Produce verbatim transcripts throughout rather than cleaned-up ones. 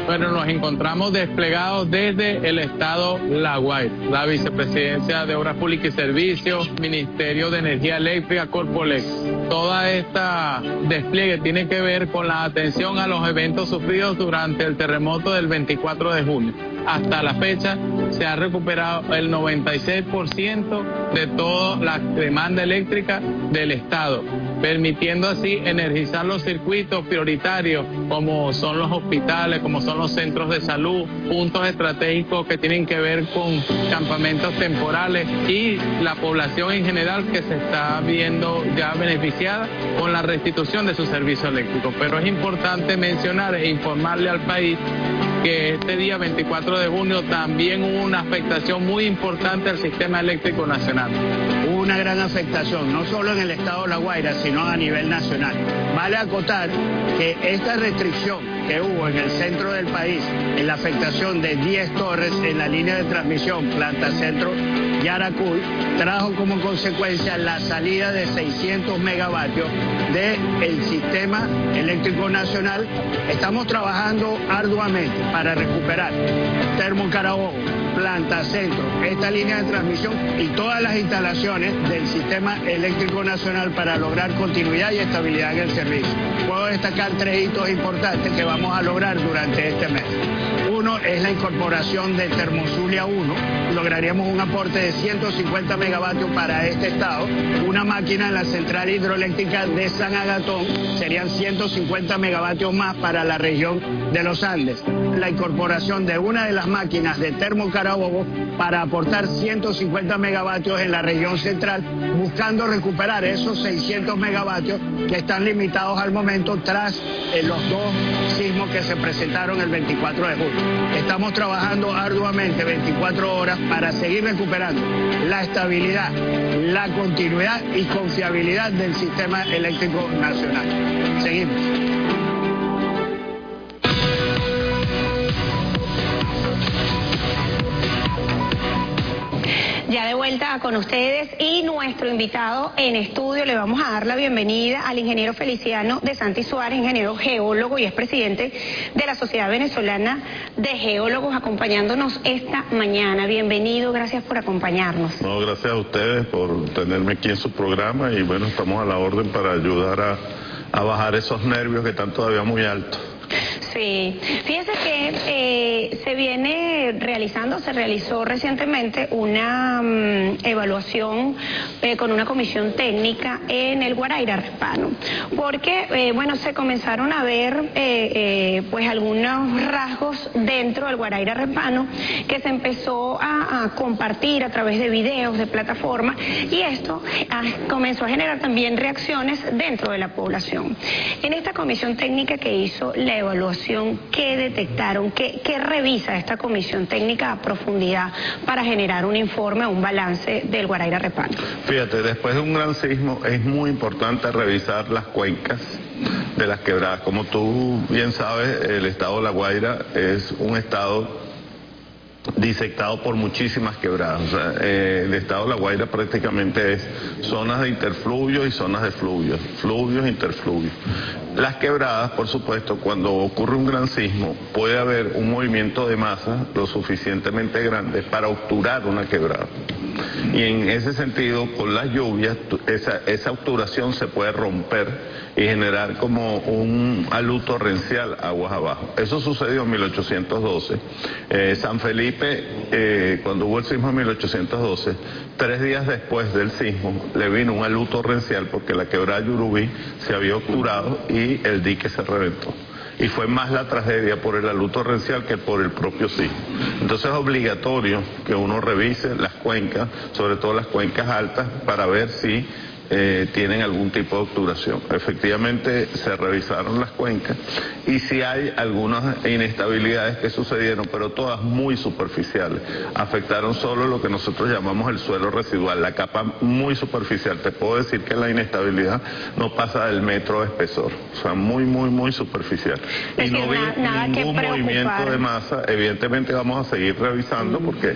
Bueno, nos encontramos desplegados desde el estado La Guaira, la Vicepresidencia de Obras Públicas y Servicios, Ministerio de Energía Eléctrica, Corpolex. Toda esta despliegue tiene que ver con la atención a los eventos sufridos durante el terremoto del veinticuatro de junio. Hasta la fecha se ha recuperado el noventa y seis por ciento de toda la demanda eléctrica del estado, permitiendo así energizar los circuitos prioritarios como son los hospitales, como son los centros de salud, puntos estratégicos que tienen que ver con campamentos temporales y la población en general que se está viendo ya beneficiada con la restitución de su servicio eléctrico. Pero es importante mencionar e informarle al país que este día veinticuatro de junio también hubo una afectación muy importante al sistema eléctrico nacional. Hubo una gran afectación, no solo en el estado de La Guaira, sino a nivel nacional. Vale acotar que esta restricción que hubo en el centro del país, en la afectación de diez torres en la línea de transmisión Planta Centro Yaracuy, trajo como consecuencia la salida de seiscientos megavatios del sistema eléctrico nacional. Estamos trabajando arduamente para recuperar Termo Carabobo, Planta Centro, esta línea de transmisión y todas las instalaciones del sistema eléctrico nacional para lograr continuidad y estabilidad en el servicio. Puedo destacar tres hitos importantes que vamos a lograr durante este mes. Uno es la incorporación de Termozulia uno, lograríamos un aporte de ciento cincuenta megavatios para este estado, una máquina en la central hidroeléctrica de San Agatón, serían ciento cincuenta megavatios más para la región de los Andes. La incorporación de una de las máquinas de Termo Carabobo para aportar ciento cincuenta megavatios en la región central, buscando recuperar esos seiscientos megavatios que están limitados al momento tras eh, los dos sismos que se presentaron el veinticuatro de junio. Estamos trabajando arduamente veinticuatro horas para seguir recuperando la estabilidad, la continuidad y confiabilidad del sistema eléctrico nacional. Seguimos. Ya de vuelta con ustedes y nuestro invitado en estudio, le vamos a dar la bienvenida al ingeniero Feliciano de Santi Suárez, ingeniero geólogo y es presidente de la Sociedad Venezolana de Geólogos, acompañándonos esta mañana. Bienvenido, gracias por acompañarnos. No, gracias a ustedes por tenerme aquí en su programa y bueno, estamos a la orden para ayudar a, a bajar esos nervios que están todavía muy altos. Sí, fíjese que eh, se viene realizando, se realizó recientemente una um, evaluación eh, con una comisión técnica en el Guaraíra Repano, porque eh, bueno, se comenzaron a ver eh, eh, pues algunos rasgos dentro del Guaraíra Repano que se empezó a, a compartir a través de videos, de plataformas, y esto a, comenzó a generar también reacciones dentro de la población. En esta comisión técnica que hizo la evaluación, ¿qué detectaron? ¿Qué, qué revisa esta comisión técnica a profundidad para generar un informe, un balance del Guaraíra Repano? Fíjate, después de un gran sismo es muy importante revisar las cuencas de las quebradas. Como tú bien sabes, el estado de La Guaira es un estado disectado por muchísimas quebradas. O sea, eh, el estado de La Guaira prácticamente es zonas de interfluvios y zonas de fluvios, fluvios, interfluvios. Las quebradas, por supuesto, cuando ocurre un gran sismo, puede haber un movimiento de masa lo suficientemente grande para obturar una quebrada. Y en ese sentido, con las lluvias, esa, esa obturación se puede romper y generar como un alud torrencial aguas abajo. Eso sucedió en mil ochocientos doce. Eh, San Felipe, eh, cuando hubo el sismo en mil ochocientos doce, tres días después del sismo le vino un alud torrencial porque la quebrada Yurubí se había obturado y el dique se reventó. Y fue más la tragedia por el alud torrencial que por el propio sismo. Entonces es obligatorio que uno revise las cuencas, sobre todo las cuencas altas, para ver si eh, tienen algún tipo de obturación. Efectivamente se revisaron las cuencas y sí hay algunas inestabilidades que sucedieron, pero todas muy superficiales. Afectaron solo lo que nosotros llamamos el suelo residual, la capa muy superficial. Te puedo decir que la inestabilidad no pasa del metro de espesor, o sea, muy, muy, muy superficial. Es y no vi nada, nada ningún movimiento de masa. Evidentemente vamos a seguir revisando porque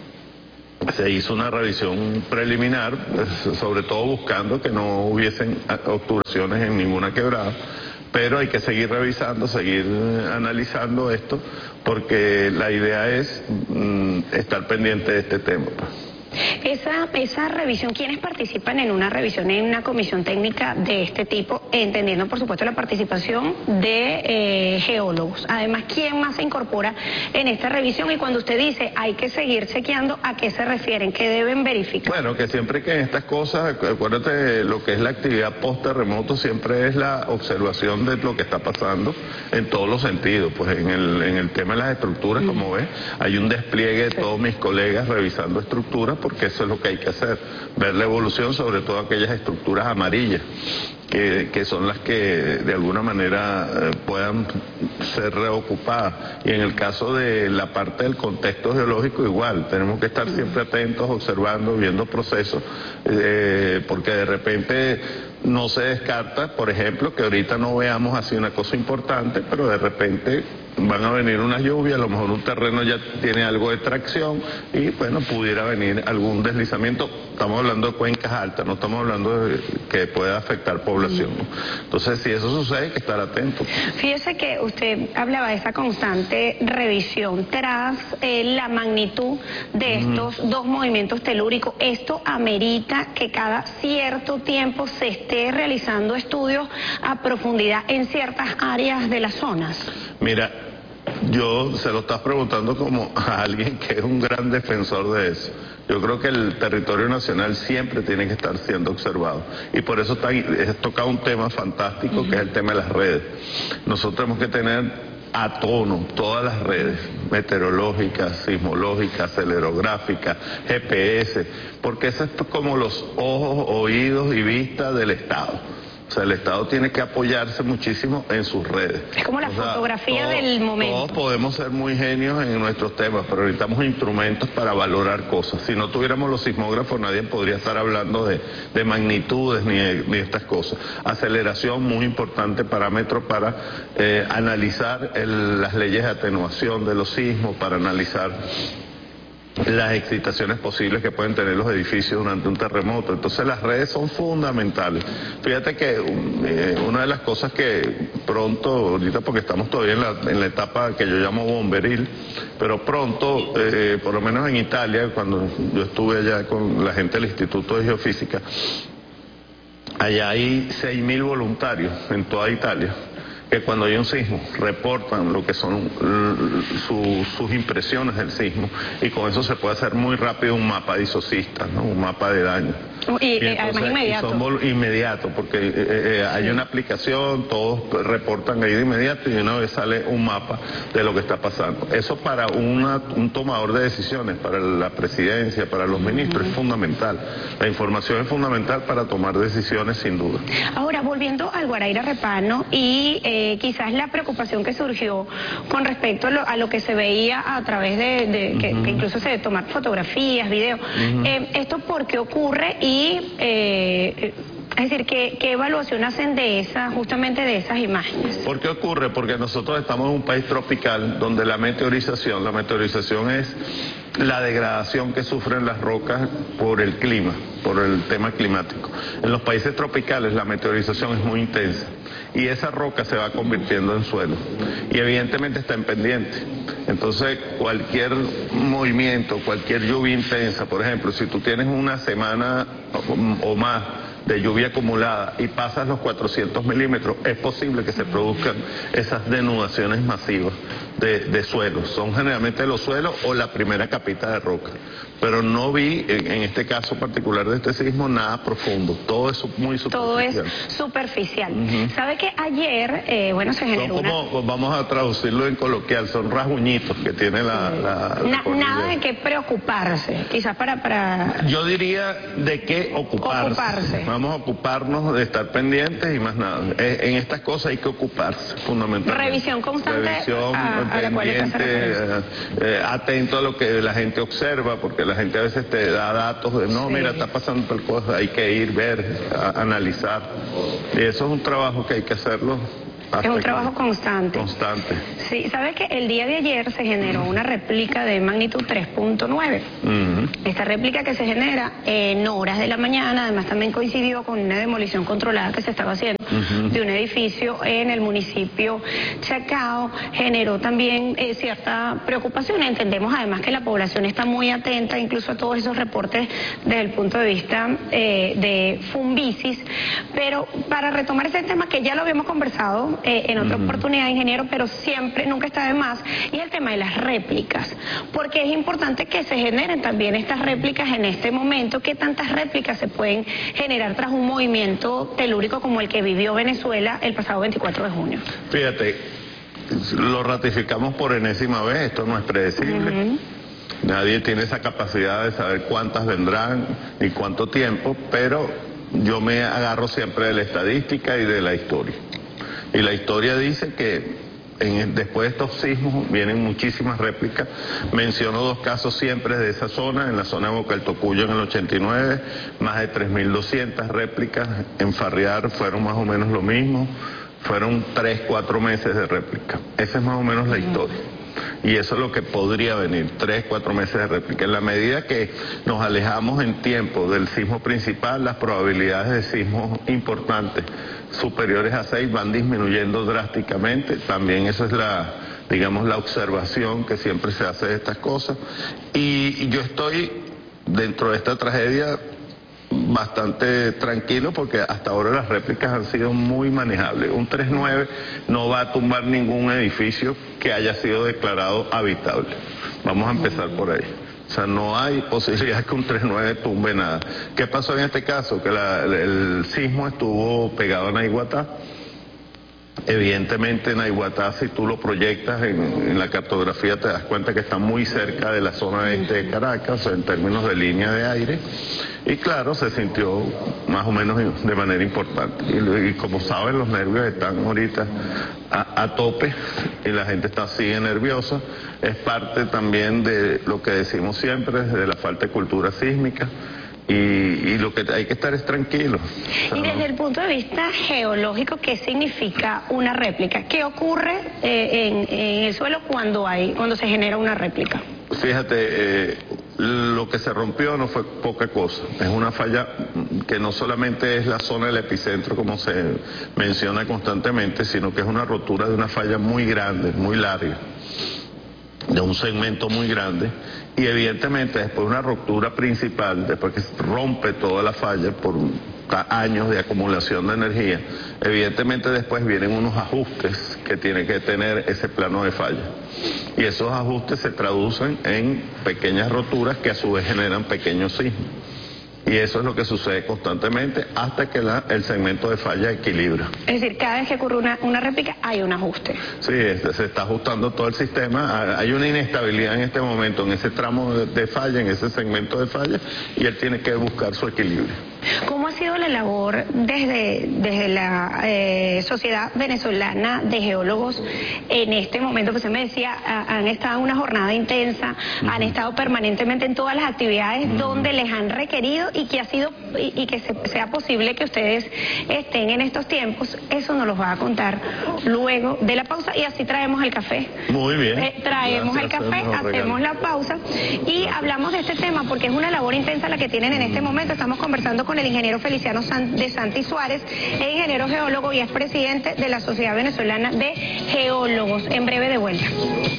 se hizo una revisión preliminar, sobre todo buscando que no hubiesen obturaciones en ninguna quebrada, pero hay que seguir revisando, seguir analizando esto, porque la idea es mm, estar pendiente de este tema. Esa, esa revisión, ¿quiénes participan en una revisión, en una comisión técnica de este tipo, entendiendo por supuesto la participación de eh, geólogos? Además, ¿quién más se incorpora en esta revisión? Y cuando usted dice hay que seguir chequeando, ¿a qué se refieren? ¿Qué deben verificar? Bueno, que siempre que en estas cosas, acuérdate, lo que es la actividad post-terremoto siempre es la observación de lo que está pasando en todos los sentidos. Pues en el, en el tema de las estructuras, mm. como ves, hay un despliegue de todos mis colegas revisando estructuras, porque eso es lo que hay que hacer, ver la evolución, sobre todo aquellas estructuras amarillas, que, que son las que de alguna manera eh, puedan ser reocupadas. Y en el caso de la parte del contexto geológico, igual, tenemos que estar siempre atentos, observando, viendo procesos, eh, porque de repente no se descarta, por ejemplo, que ahorita no veamos así una cosa importante, pero de repente van a venir unas lluvias, a lo mejor un terreno ya tiene algo de tracción y bueno, pudiera venir algún deslizamiento. Estamos hablando de cuencas altas, no estamos hablando de que pueda afectar población. Entonces, si eso sucede, hay que estar atentos. Fíjese que usted hablaba de esa constante revisión tras eh, la magnitud de estos mm. dos movimientos telúricos. ¿Esto amerita que cada cierto tiempo se esté realizando estudios a profundidad en ciertas áreas de las zonas? Mira, yo se lo estás preguntando como a alguien que es un gran defensor de eso. Yo creo que el territorio nacional siempre tiene que estar siendo observado. Y por eso está, he tocado un tema fantástico, uh-huh. que es el tema de las redes. Nosotros tenemos que tener a tono todas las redes, meteorológicas, sismológicas, acelerográficas, G P S, porque eso es como los ojos, oídos y vista del Estado. O sea, el Estado tiene que apoyarse muchísimo en sus redes. Es como la o sea, fotografía todo, del momento. Todos podemos ser muy genios en nuestros temas, pero necesitamos instrumentos para valorar cosas. Si no tuviéramos los sismógrafos, nadie podría estar hablando de, de magnitudes ni de, ni de estas cosas. Aceleración, muy importante parámetro para eh, analizar el, las leyes de atenuación de los sismos, para analizar las excitaciones posibles que pueden tener los edificios durante un terremoto. Entonces las redes son fundamentales. Fíjate que eh, una de las cosas que pronto, ahorita porque estamos todavía en la, en la etapa que yo llamo bomberil, pero pronto, eh, por lo menos en Italia, cuando yo estuve allá con la gente del Instituto de Geofísica, allá hay seis mil voluntarios en toda Italia, que cuando hay un sismo reportan lo que son su, sus impresiones del sismo, y con eso se puede hacer muy rápido un mapa de isosistas, ¿no? Un mapa de daño. Y, y entonces, además inmediato. Y son inmediato, porque eh, eh, hay sí. una aplicación, todos reportan ahí de inmediato y de una vez sale un mapa de lo que está pasando. Eso para una, un tomador de decisiones, para la presidencia, para los ministros, uh-huh. es fundamental. La información es fundamental para tomar decisiones, sin duda. Ahora, volviendo al Guaraíra Repano y eh, quizás la preocupación que surgió con respecto a lo, a lo que se veía a través de, de uh-huh. que, que incluso se tomar fotografías, videos, uh-huh. eh, ¿esto por qué ocurre? Y Y, eh, es decir, ¿qué, ¿qué evaluación hacen de esa, justamente de esas imágenes? ¿Por qué ocurre? Porque nosotros estamos en un país tropical donde la meteorización, la meteorización es la degradación que sufren las rocas por el clima, por el tema climático. En los países tropicales la meteorización es muy intensa y esa roca se va convirtiendo en suelo y evidentemente está en pendiente. Entonces cualquier movimiento, cualquier lluvia intensa, por ejemplo, si tú tienes una semana o más de lluvia acumulada y pasas los cuatrocientos milímetros, es posible que se produzcan esas denudaciones masivas de, de suelos. Son generalmente los suelos o la primera capita de roca. Pero no vi, en, en este caso particular de este sismo, nada profundo. Todo es muy superficial. Todo es superficial. Uh-huh. ¿Sabe que ayer, eh, bueno, se generó son como, una... Vamos a traducirlo en coloquial, son rasguñitos que tiene la... Sí. la, Na, la nada de qué preocuparse, quizás para, para... Yo diría de qué ocuparse. ocuparse. Vamos a ocuparnos de estar pendientes y más nada. En estas cosas hay que ocuparse, fundamentalmente. Revisión constante. Revisión a, a pendiente, eh, eh, atento a lo que la gente observa, porque la gente a veces te da datos de, no, sí. mira, está pasando tal cosa, hay que ir, ver, a, analizar. Y eso es un trabajo que hay que hacerlo Es un trabajo constante. Constante. Sí, ¿sabes que el día de ayer se generó una réplica de magnitud tres punto nueve? Uh-huh. Esta réplica que se genera en horas de la mañana, además también coincidió con una demolición controlada que se estaba haciendo uh-huh. de un edificio en el municipio Chacao, generó también eh, cierta preocupación. Entendemos además que la población está muy atenta incluso a todos esos reportes desde el punto de vista eh, de Fumbicis, pero para retomar ese tema que ya lo habíamos conversado Eh, en otra uh-huh. oportunidad, ingeniero, pero siempre, nunca está de más, y el tema de las réplicas, porque es importante que se generen también estas réplicas en este momento. ¿Qué tantas réplicas se pueden generar tras un movimiento telúrico como el que vivió Venezuela el pasado veinticuatro de junio? Fíjate, lo ratificamos por enésima vez, esto no es predecible. Uh-huh. Nadie tiene esa capacidad de saber cuántas vendrán ni cuánto tiempo, pero yo me agarro siempre de la estadística y de la historia. Y la historia dice que en, después de estos sismos vienen muchísimas réplicas. Menciono dos casos siempre de esa zona, en la zona de Boca del Tocuyo en el ochenta y nueve, más de tres mil doscientas réplicas. En Farriar fueron más o menos lo mismo, fueron tres, cuatro meses de réplica. Esa es más o menos la historia. Y eso es lo que podría venir, tres, cuatro meses de réplica. En la medida que nos alejamos en tiempo del sismo principal, las probabilidades de sismos importantes superiores a seis van disminuyendo drásticamente. También eso es la, digamos, la observación que siempre se hace de estas cosas. Y, y yo estoy dentro de esta tragedia bastante tranquilo porque hasta ahora las réplicas han sido muy manejables. Un tres nueve no va a tumbar ningún edificio que haya sido declarado habitable. Vamos a empezar por ahí. O sea, no hay posibilidad que un tres nueve tumbe nada. ¿Qué pasó en este caso? Que la, el sismo estuvo pegado a Naiguatá. Evidentemente Naiguatá, si tú lo proyectas en, en la cartografía, te das cuenta que está muy cerca de la zona este de Caracas, en términos de línea de aire, y claro, se sintió más o menos de manera importante. Y, y como saben, los nervios están ahorita a, a tope, y la gente está así nerviosa. Es parte también de lo que decimos siempre, de la falta de cultura sísmica. Y, y lo que hay que estar es tranquilo. O sea, y desde el punto de vista geológico, ¿qué significa una réplica? ¿Qué ocurre eh, en, en el suelo cuando hay, cuando se genera una réplica? Fíjate, eh, lo que se rompió no fue poca cosa. Es una falla que no solamente es la zona del epicentro, como se menciona constantemente, sino que es una rotura de una falla muy grande, muy larga, de un segmento muy grande. Y evidentemente después de una ruptura principal, después que se rompe toda la falla por años de acumulación de energía, evidentemente después vienen unos ajustes que tiene que tener ese plano de falla. Y esos ajustes se traducen en pequeñas roturas que a su vez generan pequeños sismos. Y eso es lo que sucede constantemente hasta que la, el segmento de falla equilibra. Es decir, cada vez que ocurre una, una réplica hay un ajuste. Sí, este, se está ajustando todo el sistema. Hay una inestabilidad en este momento, en ese tramo de, de falla, en ese segmento de falla, y él tiene que buscar su equilibrio. ¿Cómo ha sido la labor desde, desde la eh, Sociedad Venezolana de Geólogos en este momento? Pues se me decía, a, han estado en una jornada intensa, uh-huh. han estado permanentemente en todas las actividades uh-huh. donde les han requerido y que ha sido y, y que se, sea posible que ustedes estén en estos tiempos. Eso nos los va a contar luego de la pausa y así traemos el café. Muy bien. Eh, traemos Gracias, el café, hacemos, hacemos la pausa y hablamos de este tema porque es una labor intensa la que tienen en este momento. Estamos conversando con el ingeniero Feliciano de Santi Suárez, es ingeniero geólogo y es presidente de la Sociedad Venezolana de Geólogos. En breve de vuelta.